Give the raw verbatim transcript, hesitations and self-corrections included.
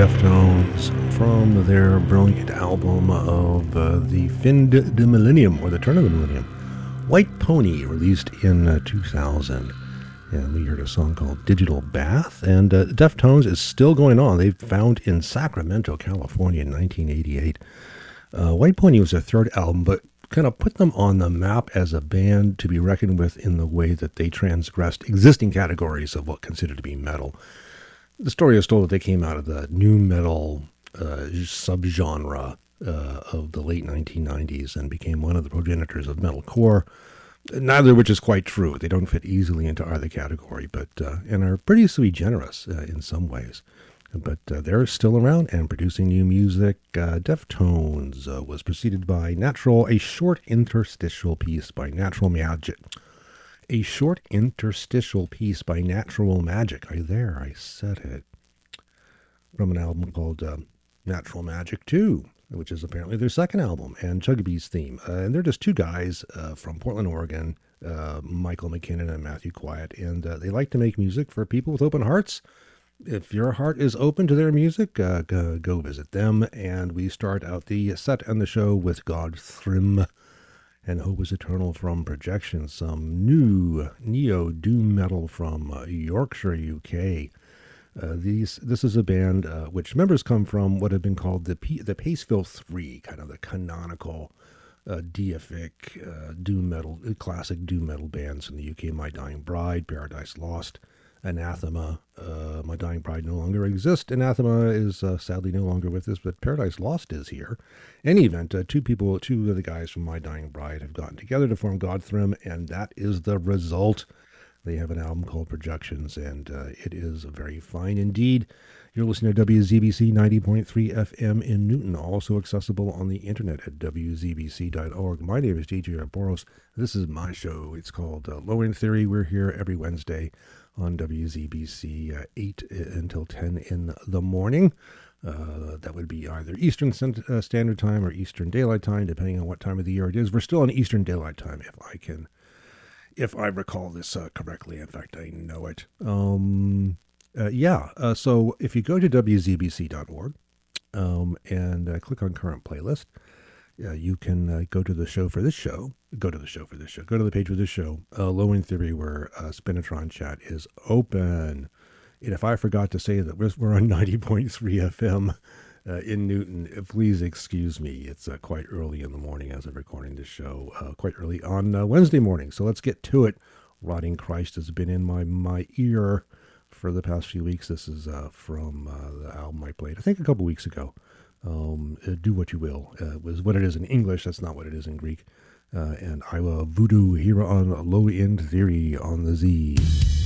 Deftones from their brilliant album of uh, the fin de, de millennium, or the turn of the millennium, White Pony, released in uh, two thousand. And we heard a song called Digital Bath, and uh, Deftones is still going on. They found in Sacramento, California in nineteen eighty-eight. Uh, White Pony was their third album, but kind of put them on the map as a band to be reckoned with in the way that they transgressed existing categories of what considered to be metal. The story is told that they came out of the nu metal uh, subgenre uh, of the late nineteen nineties and became one of the progenitors of metalcore, neither of which is quite true. They don't fit easily into either category, but uh, and are pretty sui generis uh, in some ways. But uh, they're still around and producing new music. Uh, Deftones uh, was preceded by Natural, a short interstitial piece by Natural Magic. A short interstitial piece by Natural Magic. I there, I said it. From an album called uh, Natural Magic two, which is apparently their second album, and Chugabee's theme. Uh, and they're just two guys uh, from Portland, Oregon, uh, Michael McKinnon and Matthew Quiet, and uh, they like to make music for people with open hearts. If your heart is open to their music, uh, go, go visit them. And we start out the set and the show with God Thrym and Hope is Eternal from Projection, some new neo-doom metal from uh, Yorkshire, U K. Uh, these This is a band uh, which members come from what have been called the P- the Paceville Three, kind of the canonical, uh, deific uh, doom metal, classic doom metal bands in the U K. My Dying Bride, Paradise Lost, Anathema. Uh, My Dying Bride no longer exists. Anathema is uh, sadly no longer with us, but Paradise Lost is here. In any event, uh, two people, two of the guys from My Dying Bride have gotten together to form God Thrym, and that is the result. They have an album called Projections, and uh, it is very fine indeed. You're listening to W Z B C ninety point three F M in Newton, also accessible on the internet at W Z B C dot org. My name is D J Boros. This is my show. It's called uh, Low End Theory. We're here every Wednesday on W Z B C, uh, eight until ten in the morning. Uh, that would be either Eastern Standard Time or Eastern Daylight Time, depending on what time of the year it is. We're still on Eastern Daylight Time, if I can, if I recall this uh, correctly. In fact, I know it. Um, uh, yeah, uh, so if you go to W Z B C dot org um, and uh, click on Current Playlist, Uh, you can uh, go to the show for this show, go to the show for this show, go to the page for this show, uh, Low End Theory, where uh, Spinatron chat is open. And if I forgot to say that we're, we're on ninety point three F M uh, in Newton, please excuse me. It's uh, quite early in the morning as I'm recording this show, uh, quite early on uh, Wednesday morning. So let's get to it. Rotting Christ has been in my, my ear for the past few weeks. This is uh, from uh, the album I played, I think a couple weeks ago. Um, uh, do what you will uh, was what it is in English. That's not what it is in Greek. Uh, and I will voodoo here on Low End Theory on the Z.